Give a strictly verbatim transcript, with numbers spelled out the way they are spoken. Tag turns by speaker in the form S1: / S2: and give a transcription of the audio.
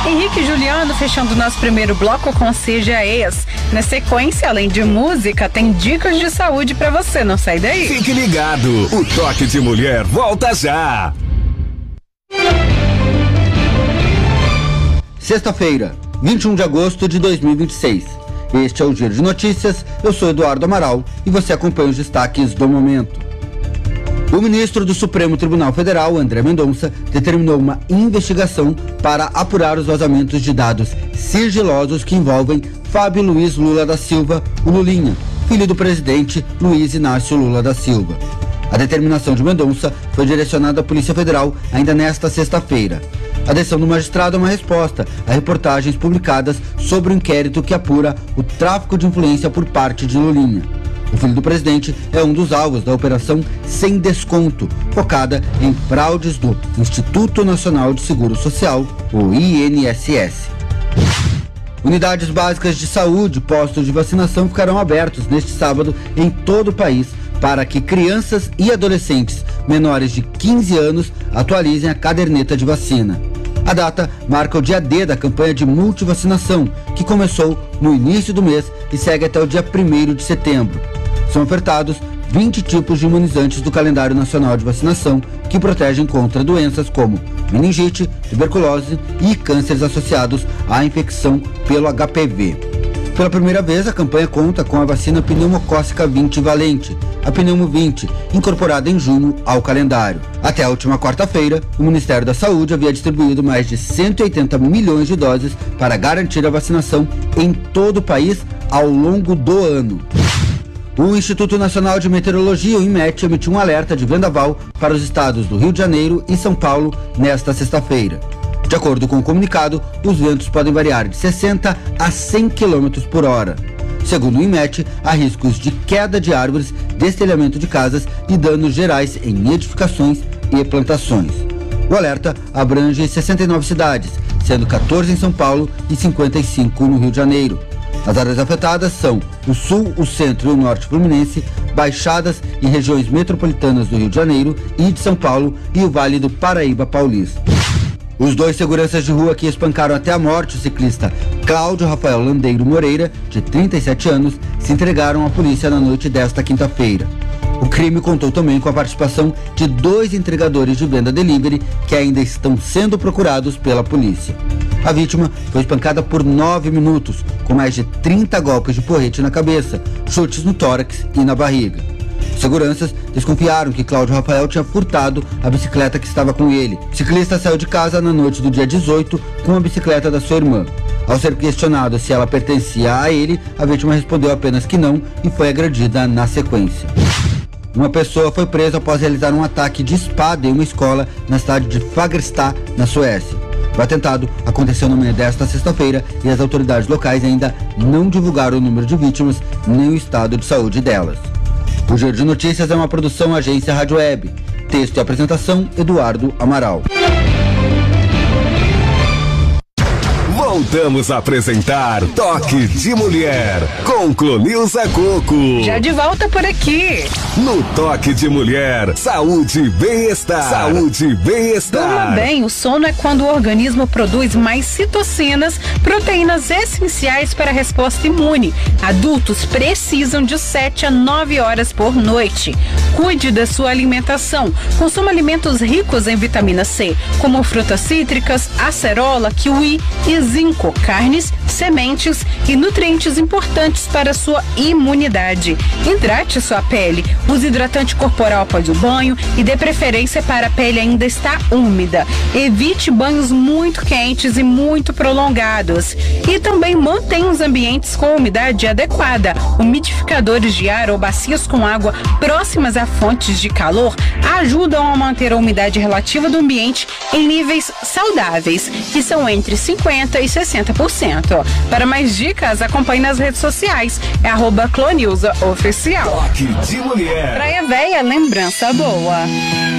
S1: Henrique e Juliano fechando o nosso primeiro bloco com Seja Ex. Na sequência, além de música, tem dicas de saúde pra você, não sai daí.
S2: Fique ligado, o Toque de Mulher volta já.
S3: Sexta-feira, vinte e um de agosto de dois mil e vinte e seis. Este é o Giro de Notícias, eu sou Eduardo Amaral e você acompanha os destaques do momento. O ministro do Supremo Tribunal Federal, André Mendonça, determinou uma investigação para apurar os vazamentos de dados sigilosos que envolvem Fábio Luiz Lula da Silva, o Lulinha, filho do presidente Luiz Inácio Lula da Silva. A determinação de Mendonça foi direcionada à Polícia Federal ainda nesta sexta-feira. A decisão do magistrado é uma resposta a reportagens publicadas sobre o inquérito que apura o tráfico de influência por parte de Lulinha. O filho do presidente é um dos alvos da Operação Sem Desconto, focada em fraudes do Instituto Nacional de Seguro Social, o I N S S. Unidades básicas de saúde e postos de vacinação ficarão abertos neste sábado em todo o país para que crianças e adolescentes menores de quinze anos atualizem a caderneta de vacina. A data marca o dia D da campanha de multivacinação, que começou no início do mês e segue até o dia primeiro de setembro. São ofertados vinte tipos de imunizantes do calendário nacional de vacinação que protegem contra doenças como meningite, tuberculose e cânceres associados à infecção pelo H P V. Pela primeira vez, a campanha conta com a vacina pneumocócica vinte valente, a Pneumo vinte, incorporada em junho ao calendário. Até a última quarta-feira, o Ministério da Saúde havia distribuído mais de cento e oitenta milhões de doses para garantir a vacinação em todo o país ao longo do ano. O Instituto Nacional de Meteorologia, o INMET, emitiu um alerta de vendaval para os estados do Rio de Janeiro e São Paulo nesta sexta-feira. De acordo com o comunicado, os ventos podem variar de sessenta a cem quilômetros por hora. Segundo o INMET, há riscos de queda de árvores, destelhamento de casas e danos gerais em edificações e plantações. O alerta abrange sessenta e nove cidades, sendo quatorze em São Paulo e cinquenta e cinco no Rio de Janeiro. As áreas afetadas são o sul, o centro e o norte fluminense, baixadas e regiões metropolitanas do Rio de Janeiro e de São Paulo e o Vale do Paraíba Paulista. Os dois seguranças de rua que espancaram até a morte o ciclista Cláudio Rafael Landeiro Moreira, de trinta e sete anos, se entregaram à polícia na noite desta quinta-feira. O crime contou também com a participação de dois entregadores de venda delivery que ainda estão sendo procurados pela polícia. A vítima foi espancada por nove minutos, com mais de trinta golpes de porrete na cabeça, chutes no tórax e na barriga. Seguranças desconfiaram que Cláudio Rafael tinha furtado a bicicleta que estava com ele. O ciclista saiu de casa na noite do dia dezoito com a bicicleta da sua irmã. Ao ser questionado se ela pertencia a ele, a vítima respondeu apenas que não e foi agredida na sequência. Uma pessoa foi presa após realizar um ataque de espada em uma escola na cidade de Fagersta, na Suécia. O atentado aconteceu na manhã desta sexta-feira e as autoridades locais ainda não divulgaram o número de vítimas nem o estado de saúde delas. O Giro de Notícias é uma produção Agência Rádio Web. Texto e apresentação, Eduardo Amaral.
S2: Voltamos a apresentar Toque de Mulher com Clonilza Coco.
S1: Já de volta por aqui.
S2: No Toque de Mulher, saúde e bem-estar. Saúde e bem-estar.
S1: Durma bem, o sono é quando o organismo produz mais citocinas, proteínas essenciais para a resposta imune. Adultos precisam de sete a nove horas por noite. Cuide da sua alimentação. Consuma alimentos ricos em vitamina C, como frutas cítricas, acerola, kiwi e zinco, carnes, sementes e nutrientes importantes para a sua imunidade. Hidrate sua pele. Use hidratante corporal após o banho e dê preferência para a pele ainda estar úmida. Evite banhos muito quentes e muito prolongados. E também mantenha os ambientes com umidade adequada. Umidificadores de ar ou bacias com água próximas a fontes de calor ajudam a manter a umidade relativa do ambiente em níveis saudáveis, que são entre cinquenta e sessenta por cento. Para mais dicas, acompanhe nas redes sociais. É arroba Clonilza Oficial.
S2: Toque de Mulher.
S1: Praia Véia, lembrança boa.